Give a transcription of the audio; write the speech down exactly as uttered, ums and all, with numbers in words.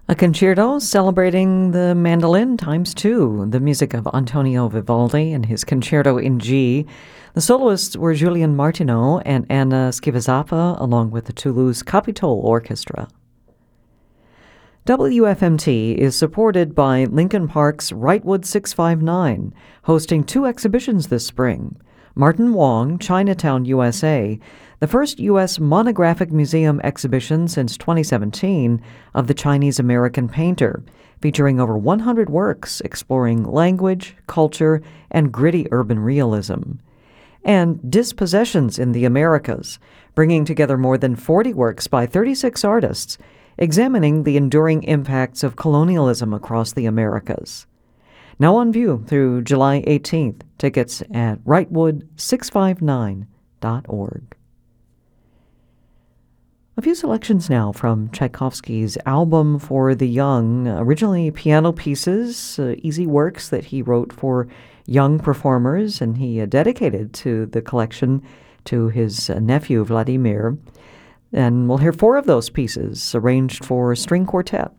A concerto celebrating the mandolin times two, the music of Antonio Vivaldi and his Concerto in G. The soloists were Julien Martineau and Anna Schivazappa, along with the Toulouse Capitol Orchestra. W F M T is supported by Lincoln Park's Wrightwood six five nine, hosting two exhibitions this spring. Martin Wong, Chinatown, U S A, the first U S monographic museum exhibition since twenty seventeen of the Chinese-American painter, featuring over one hundred works exploring language, culture, and gritty urban realism. And Dispossessions in the Americas, bringing together more than forty works by thirty-six artists, examining the enduring impacts of colonialism across the Americas. Now on view through July eighteenth. Tickets at wrightwood six five nine dot org. A few selections now from Tchaikovsky's Album for the Young, originally piano pieces, uh, easy works that he wrote for young performers, and he uh, dedicated to the collection to his uh, nephew, Vladimir. And we'll hear four of those pieces arranged for string quartet.